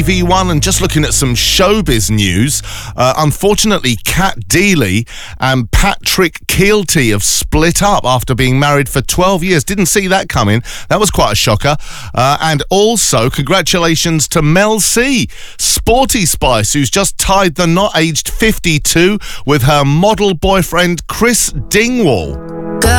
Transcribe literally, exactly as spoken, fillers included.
V one, and just looking at some showbiz news, uh, unfortunately Cat Deeley and Patrick Kielty have split up after being married for twelve years. Didn't see that coming. That was quite a shocker. Uh, and also congratulations to Mel C, Sporty Spice, who's just tied the knot, aged fifty-two, with her model boyfriend Chris Dingwall.